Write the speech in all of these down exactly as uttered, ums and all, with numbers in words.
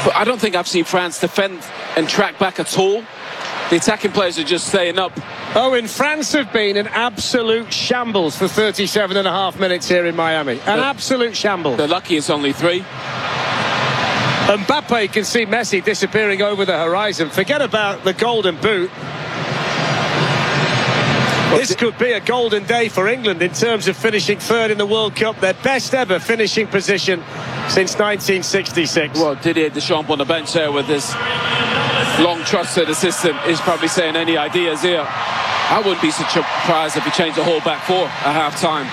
But I don't think I've seen France defend and track back at all. The attacking players are just staying up. Oh, and France have been an absolute shambles for thirty-seven and a half minutes here in Miami. An They're, absolute shambles. They're lucky it's only three. Mbappe can see Messi disappearing over the horizon. Forget about the golden boot. This could be a golden day for England in terms of finishing third in the World Cup. Their best ever finishing position since nineteen sixty-six. Well, Didier Deschamps on the bench there with this long trusted assistant is probably saying, any ideas here? I wouldn't be surprised if he changed the whole back four at half time.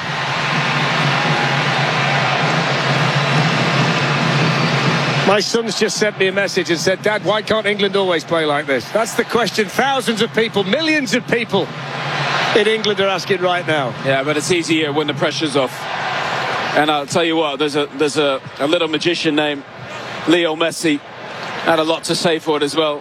My son's just sent me a message and said, Dad, why can't England always play like this? That's the question thousands of people, millions of people in England are asking right now. Yeah, but it's easier when the pressure's off. And I'll tell you what, there's a there's a, a little magician named Leo Messi. Had a lot to say for it as well.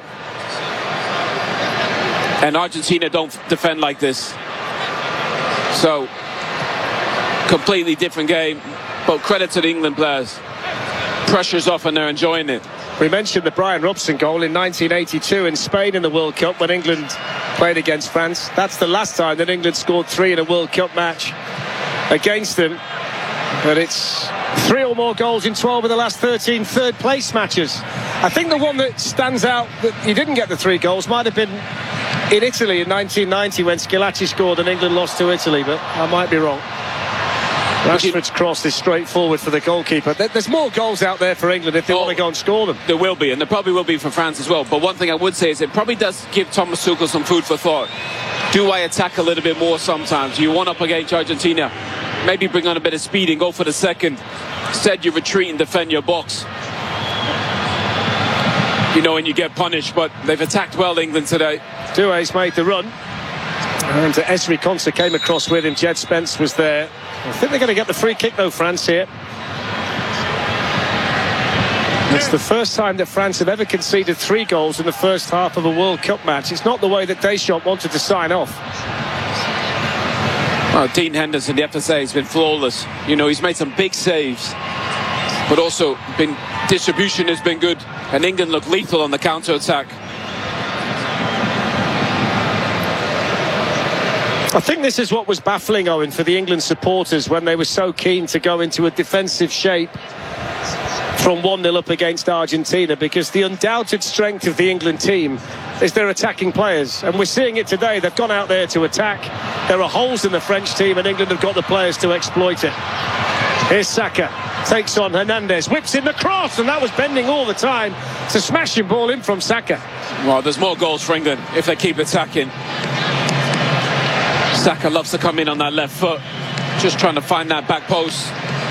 And Argentina don't defend like this. So, completely different game. But credit to the England players. Pressure's off and they're enjoying it. We mentioned the Brian Robson goal in nineteen eighty-two in Spain in the World Cup when England played against France. That's the last time that England scored three in a World Cup match against them. But it's three or more goals in twelve of the last thirteen third place matches. I think the one that stands out that he didn't get the three goals might have been in Italy in nineteen ninety when Schillaci scored and England lost to Italy, but I might be wrong. Rashford's cross is straight forward for the goalkeeper. There's more goals out there for England if they oh, want to go and score them. There will be, and there probably will be for France as well. But one thing I would say is it probably does give Thomas Tuchel some food for thought. Do I attack a little bit more sometimes? You one up against Argentina, maybe bring on a bit of speed and go for the second. Instead you retreat and defend your box. You know, and you get punished, but they've attacked well, England, today. Doué's made the run. And Esri Konsa came across with him. Jed Spence was there. I think they're going to get the free kick, though, France here. It's the first time that France have ever conceded three goals in the first half of a World Cup match. It's not the way that Deschamps wanted to sign off. Well, Dean Henderson, you have to say, he's been flawless. You know, he's made some big saves, but also been distribution has been good. And England look lethal on the counter-attack. I think this is what was baffling, Owen, for the England supporters when they were so keen to go into a defensive shape from one nil up against Argentina, because the undoubted strength of the England team is their attacking players, and we're seeing it today. They've gone out there to attack. There are holes in the French team and England have got the players to exploit it. Here's Saka, takes on Hernandez, whips in the cross, and that was bending all the time. It's a smashing ball in from Saka. Well, there's more goals for England if they keep attacking. Saka loves to come in on that left foot, just trying to find that back post.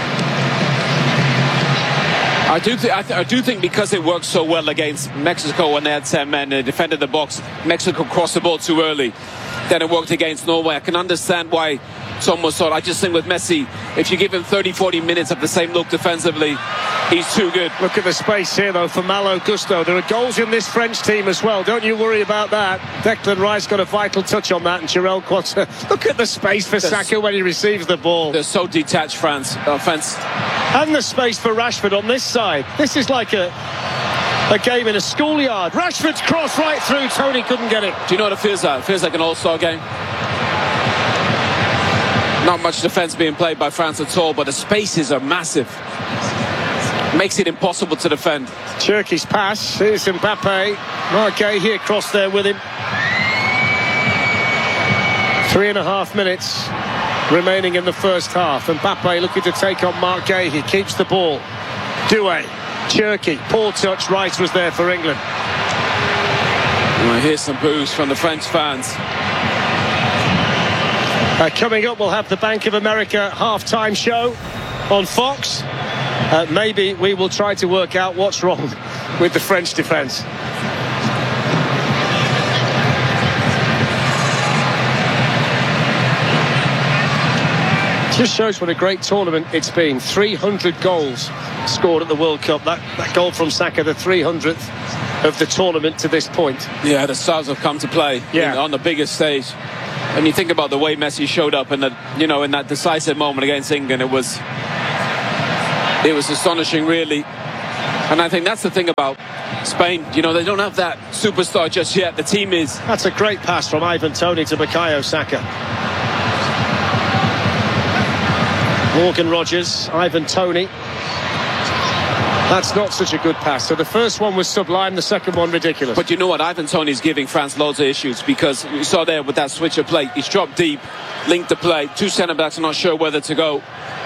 I do, th I, th I do think because it worked so well against Mexico when they had ten men, they defended the box, Mexico crossed the ball too early. Then it worked against Norway. I can understand why some was thought. I just think with Messi, if you give him thirty, forty minutes of the same look defensively, he's too good. Look at the space here, though, for Malo Gusto. There are goals in this French team as well. Don't you worry about that. Declan Rice got a vital touch on that, and Jarell Quater. Look at the space for They're Saka when he receives the ball. They're so detached, France. Offense. And the space for Rashford on this side. This is like a... a game in a schoolyard. Rashford's cross right through. Tony couldn't get it. Do you know what it feels like? It feels like an all-star game. Not much defence being played by France at all, but the spaces are massive. Makes it impossible to defend. Cherki's pass. Here's Mbappe. Marquez here crossed there with him. Three and a half minutes remaining in the first half. Mbappe looking to take on Marquez. He keeps the ball. Doué. Cherki, poor touch. Rice was there for England. Well, here's some boos from the French fans. Uh, coming up, we'll have the Bank of America halftime show on Fox. Uh, maybe we will try to work out what's wrong with the French defence. Just shows what a great tournament it's been. three hundred goals scored at the World Cup. That, that goal from Saka, the three hundredth of the tournament to this point. Yeah, the stars have come to play yeah. in, on the biggest stage. And you think about the way Messi showed up in that, you know, in that decisive moment against England, it was, it was astonishing, really. And I think that's the thing about Spain. You know, they don't have that superstar just yet. The team is. That's a great pass from Ivan Toney to Bukayo Saka. Morgan Rogers, Ivan Toney. That's not such a good pass. So the first one was sublime, the second one ridiculous. But you know what? Ivan Toney's giving France loads of issues, because you saw there with that switch of play. He's dropped deep, linked the play. Two centre-backs are not sure whether to go.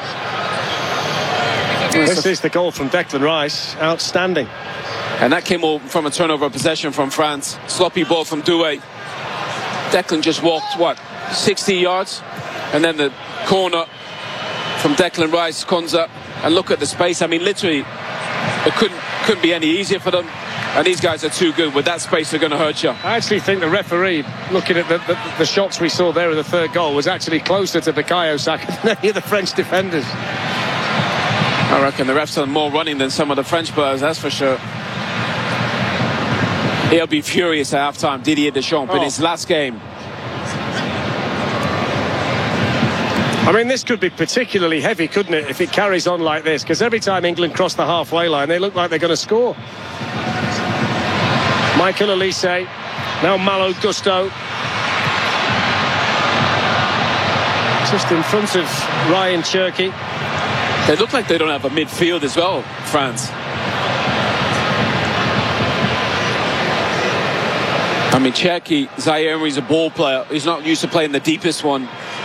This is the goal from Declan Rice. Outstanding. And that came all from a turnover of possession from France. Sloppy ball from Doué. Declan just walked, what, sixty yards? And then the corner from Declan Rice comes up. And look at the space. I mean, literally, it couldn't, couldn't be any easier for them. And these guys are too good. With that space, they're going to hurt you. I actually think the referee, looking at the, the, the shots we saw there in the third goal, was actually closer to Bukayo Saka than any of the French defenders. I reckon the ref's done more running than some of the French players, that's for sure. He'll be furious at half-time, Didier Deschamps, oh. in his last game. I mean, this could be particularly heavy, couldn't it, if it carries on like this? Because every time England cross the halfway line, they look like they're going to score. Michael Olise, now Malo Gusto. Just in front of Ryan Cherki. They look like they don't have a midfield as well, France. I mean, Cherki, Zaire Emery's a ball player. He's not used to playing the deepest one.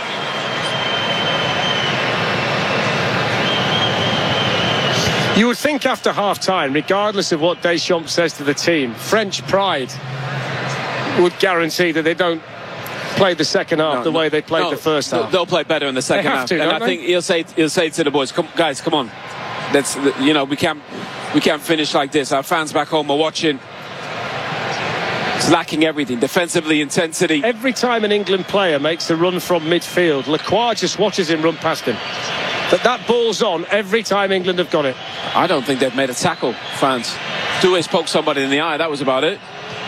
You would think after half-time, regardless of what Deschamps says to the team, French pride would guarantee that they don't play the second half no, the way they played no, the first half. They'll play better in the second half. To, and I they? think he'll say he'll say to the boys, "Come, guys, come on. That's you know we can't we can't finish like this. Our fans back home are watching. It's lacking everything defensively, intensity." Every time an England player makes a run from midfield, Lacroix just watches him run past him. But that ball's on every time England have got it. I don't think they've made a tackle, France. Doué's poked somebody in the eye. That was about it.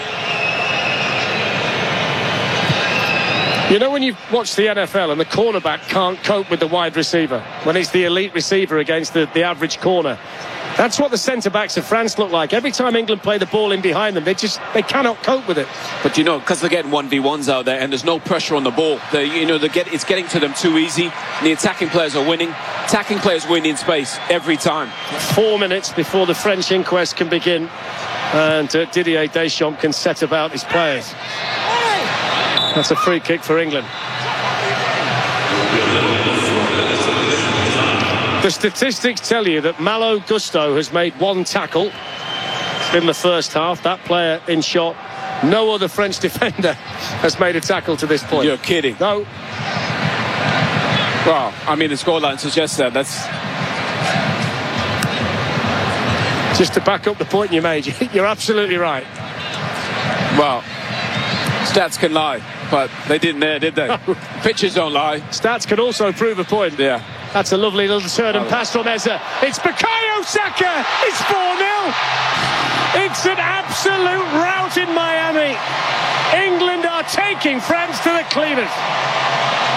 You know when you watch the N F L and the cornerback can't cope with the wide receiver, when it's the elite receiver against the, the average corner? That's what the centre-backs of France look like. Every time England play the ball in behind them, they just they cannot cope with it. But you know, because they're getting one v ones out there and there's no pressure on the ball, they, you know, they get it's getting to them too easy. And the attacking players are winning. Attacking players win in space every time. Four minutes before the French inquest can begin, and uh, Didier Deschamps can set about his players. That's a free kick for England. The statistics tell you that Malo Gusto has made one tackle in the first half. That player in shot. No other French defender has made a tackle to this point. You're kidding. No. Well, I mean, the scoreline suggests that. That's just to back up the point you made. You're absolutely right. Well, stats can lie, but they didn't there, did they? Pictures don't lie. Stats can also prove a point. Yeah. That's a lovely little turn and pass from Eza. It's Bukayo Saka. It's four nil. It's an absolute rout in Miami. England are taking France to the cleaners.